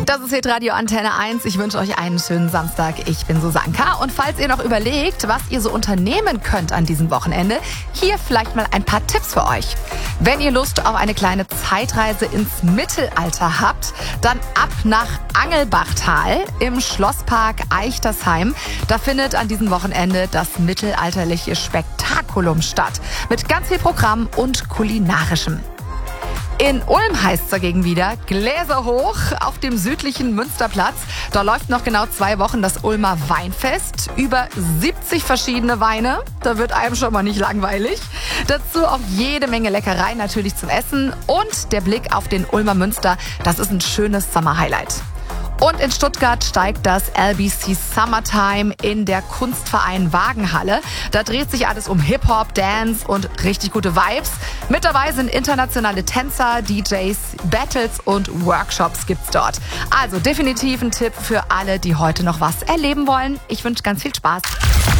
Das ist Hitradio Antenne 1. Ich wünsche euch einen schönen Samstag. Ich bin Susanka. Und falls ihr noch überlegt, was ihr so unternehmen könnt an diesem Wochenende, hier vielleicht mal ein paar Tipps für euch. Wenn ihr Lust auf eine kleine Zeitreise ins Mittelalter habt, dann ab nach Angelbachtal im Schlosspark Eichtersheim. Da findet an diesem Wochenende das mittelalterliche Spektakulum statt. Mit ganz viel Programm und kulinarischem. In Ulm heißt es dagegen wieder Gläser hoch auf dem südlichen Münsterplatz. Da läuft noch genau 2 Wochen das Ulmer Weinfest. Über 70 verschiedene Weine. Da wird einem schon mal nicht langweilig. Dazu auch jede Menge Leckereien natürlich zum Essen. Und der Blick auf den Ulmer Münster, das ist ein schönes Sommerhighlight. Und in Stuttgart steigt das LBC Summertime in der Kunstverein Wagenhalle. Da dreht sich alles um Hip-Hop, Dance und richtig gute Vibes. Mit dabei sind internationale Tänzer, DJs, Battles und Workshops gibt's dort. Also definitiv ein Tipp für alle, die heute noch was erleben wollen. Ich wünsche ganz viel Spaß.